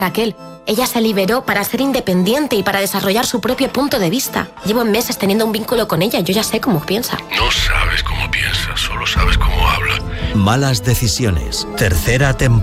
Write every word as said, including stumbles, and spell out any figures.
Raquel, ella se liberó para ser independiente y para desarrollar su propio punto de vista. Llevo meses teniendo un vínculo con ella, yo ya sé cómo piensa. No sabes cómo piensa, solo sabes cómo habla. Malas decisiones, tercera temporada.